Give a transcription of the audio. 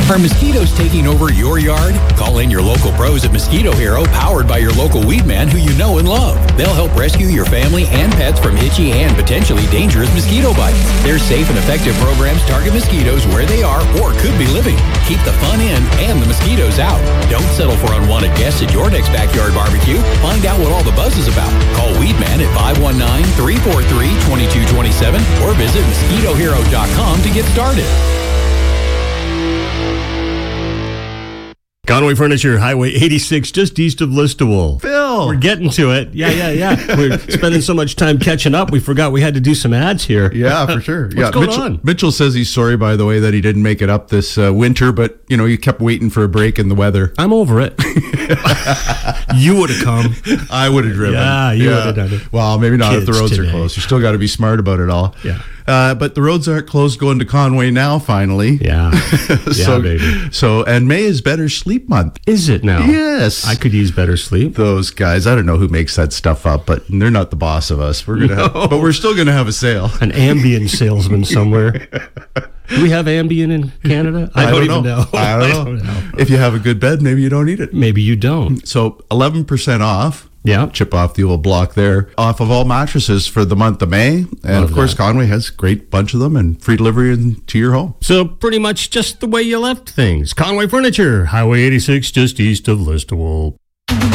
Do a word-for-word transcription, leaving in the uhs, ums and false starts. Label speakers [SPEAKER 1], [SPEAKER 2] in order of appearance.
[SPEAKER 1] Are mosquitoes taking over your yard? Call in your local pros at Mosquito Hero, powered by your local weed man who you know and love. They'll help rescue your family and pets from itchy and potentially dangerous mosquito bites. Their safe and effective programs target mosquitoes where they are or could be living. Keep the fun in and the mosquitoes out. Don't settle for unwanted guests at your next backyard barbecue. Find out what all the buzz is about. Call Weed Man at five one nine, three four three, two two two seven or visit mosquito hero dot com to get started.
[SPEAKER 2] Conway Furniture, Highway eighty-six, just east of Listowel.
[SPEAKER 3] Phil!
[SPEAKER 2] We're getting to it. Yeah, yeah, yeah. We're spending so much time catching up, we forgot we had to do some ads here.
[SPEAKER 3] Yeah, for sure.
[SPEAKER 2] What's
[SPEAKER 3] yeah,
[SPEAKER 2] going
[SPEAKER 3] Mitchell,
[SPEAKER 2] on?
[SPEAKER 3] Mitchell says he's sorry, by the way, that he didn't make it up this uh, winter, but, you know, you kept waiting for a break in the weather.
[SPEAKER 2] I'm over it. You would have come.
[SPEAKER 3] I would have driven.
[SPEAKER 2] Yeah, you would have done it.
[SPEAKER 3] Well, maybe not if the
[SPEAKER 2] Kids
[SPEAKER 3] roads
[SPEAKER 2] today.
[SPEAKER 3] are closed. You still got to be smart about it all.
[SPEAKER 2] Yeah.
[SPEAKER 3] Uh, but the roads aren't closed going to Conway now, finally.
[SPEAKER 2] Yeah.
[SPEAKER 3] so,
[SPEAKER 2] Yeah, baby.
[SPEAKER 3] So, and May is Better Sleep Month.
[SPEAKER 2] Is it now?
[SPEAKER 3] Yes.
[SPEAKER 2] I could use better sleep.
[SPEAKER 3] Those guys, I don't know who makes that stuff up, but they're not the boss of us. We're gonna, have, but we're still gonna have a sale.
[SPEAKER 2] An Ambien salesman somewhere. Do we have Ambien in Canada? I, don't, even know.
[SPEAKER 3] I don't know.
[SPEAKER 2] I don't know.
[SPEAKER 3] If you have a good bed, maybe you don't need it.
[SPEAKER 2] Maybe you don't.
[SPEAKER 3] So eleven percent off.
[SPEAKER 2] Yeah.
[SPEAKER 3] Chip off the old block there. Off of all mattresses for the month of May. And
[SPEAKER 2] Love
[SPEAKER 3] of course,
[SPEAKER 2] that.
[SPEAKER 3] Conway has a great bunch of them and free delivery in, to your home.
[SPEAKER 2] So pretty much just the way you left things. Conway Furniture, Highway eighty-six, just east of Listowel.